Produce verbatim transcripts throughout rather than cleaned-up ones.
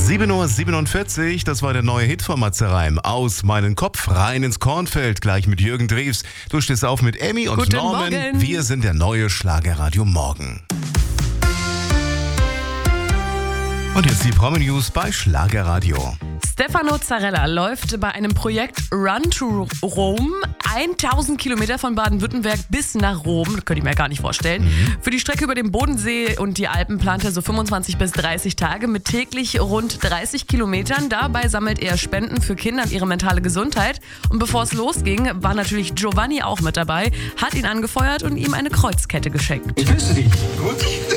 sieben Uhr siebenundvierzig, das war der neue Hit von Matze Reim. Aus meinen Kopf, rein ins Kornfeld, gleich mit Jürgen Drews. Du stehst auf mit Emmy und Guten Norman. Morgen. Wir sind der neue Schlagerradio Morgen. Und jetzt die Promi-News bei Schlagerradio. Stefano Zarella läuft bei einem Projekt Run to Rome tausend Kilometer von Baden-Württemberg bis nach Rom. Das könnte ich mir gar nicht vorstellen. Mhm. Für die Strecke über den Bodensee und die Alpen plant er so fünfundzwanzig bis dreißig Tage mit täglich rund dreißig Kilometern. Dabei sammelt er Spenden für Kinder und ihre mentale Gesundheit. Und bevor es losging, war natürlich Giovanni auch mit dabei, hat ihn angefeuert und ihm eine Kreuzkette geschenkt. Ich grüße dich. Gut.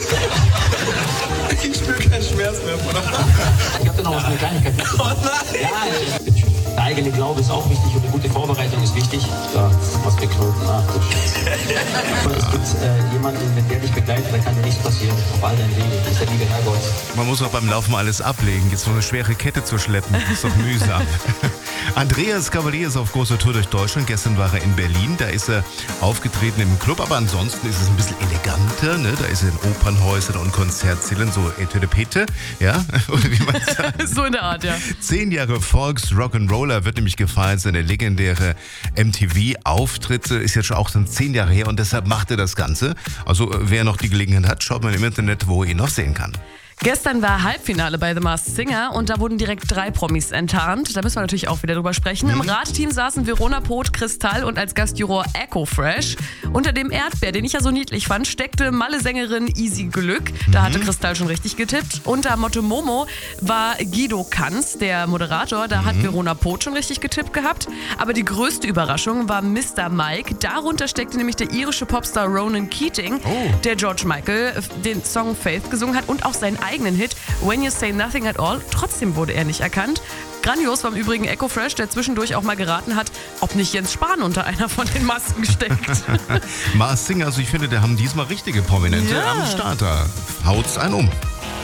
Ich spüre keinen Schmerz mehr, Bruder. Ich hab da noch was, eine Kleinigkeit. Oh nein! Ja, der eigene Glaube ist auch wichtig und eine gute Vorbereitung ist wichtig. Ja, was für Knoten, ach du Scheiße. Es gibt äh, jemanden, wenn der dich begleitet, da kann dir nichts passieren. Auf all deinen Wegen. Das ist der liebe Herrgott. Man muss auch beim Laufen alles ablegen. Jetzt so eine schwere Kette zu schleppen, das ist doch mühsam. Andreas Cavalier ist auf großer Tour durch Deutschland. Gestern war er in Berlin. Da ist er aufgetreten im Club. Aber ansonsten ist es ein bisschen eleganter. Ne? Da ist er in Opernhäusern und Konzertsälen, so Etepete. Ja? Oder wie man sagt. So in der Art, ja. Zehn Jahre Volks-Rock'n'Roller wird nämlich gefeiert. Seine legendäre M T V-Auftritte ist jetzt schon auch schon zehn Jahre her. Und deshalb macht er das Ganze. Also wer noch die Gelegenheit hat, schaut mal im Internet, wo er ihn noch sehen kann. Gestern war Halbfinale bei The Masked Singer und da wurden direkt drei Promis enttarnt. Da müssen wir natürlich auch wieder drüber sprechen. Im Radteam saßen Verona Poth, Kristall und als Gastjuror Echo Fresh. Unter dem Erdbeer, den ich ja so niedlich fand, steckte Malle-Sängerin Easy Glück. Da hatte Kristall schon richtig getippt. Unter Motto Momo war Guido Kanz, der Moderator. Da hat Verona Poth schon richtig getippt gehabt. Aber die größte Überraschung war Mister Mike. Darunter steckte nämlich der irische Popstar Ronan Keating, oh. der George Michael den Song Faith gesungen hat und auch seinen eigenen Hit When You Say Nothing at All. Trotzdem wurde er nicht erkannt. Grandios war im Übrigen Echo Fresh, der zwischendurch auch mal geraten hat, ob nicht Jens Spahn unter einer von den Masken steckt. Masked Singer, also ich finde, der haben diesmal richtige Prominente Ja. am Start. Da haut's einen um.